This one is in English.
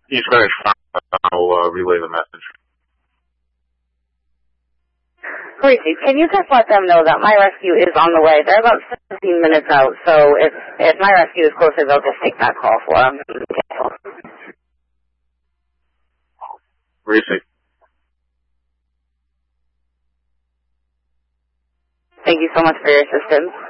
He's finished. I'll relay the message. Gracie, can you just let them know that my rescue is on the way? They're about 17 minutes out, so if my rescue is closer, they'll just take that call for them. Gracie. Thank you so much for your assistance.